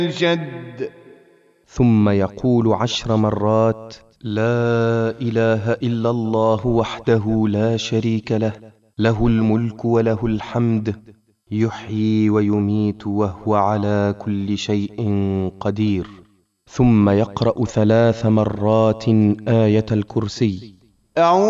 الجد. ثم يقول 10 مرات: لا إله إلا الله وحده لا شريك له، له الملك وله الحمد، يحيي ويميت وهو على كل شيء قدير. ثم يقرأ 3 مرات آية الكرسي. أعوذ